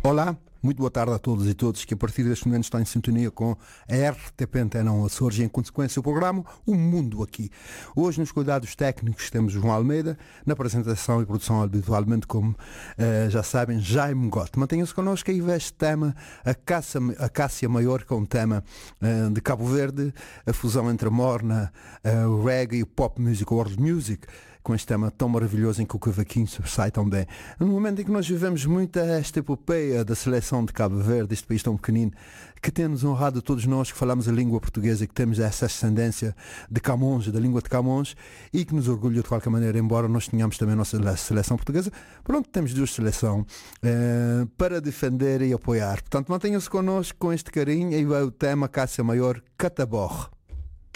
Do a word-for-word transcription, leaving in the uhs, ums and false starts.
Olá, muito boa tarde a todos e todas que a partir deste momento estão em sintonia com a R T P Antena Açores e em consequência o programa O Mundo Aqui. Hoje nos cuidados técnicos temos João Almeida, na apresentação e produção habitualmente como uh, já sabem, Jaime Gotti. Mantenham-se connosco aí vai este tema, a Cássia, a Cássia Maior, que é um tema uh, de Cabo Verde, a fusão entre a morna, uh, o reggae e o pop music, o world music, com este tema tão maravilhoso em que o cavaquinho sai tão bem. No momento em que nós vivemos muito esta epopeia da seleção de Cabo Verde, este país tão pequenino, que tem-nos honrado todos nós que falamos a língua portuguesa e que temos essa ascendência de Camões, da língua de Camões, e que nos orgulha de qualquer maneira, embora nós tenhamos também a nossa seleção portuguesa. Pronto, temos duas seleções eh, para defender e apoiar. Portanto, mantenham-se connosco com este carinho e vai o tema Cássia Maior, Cataborre.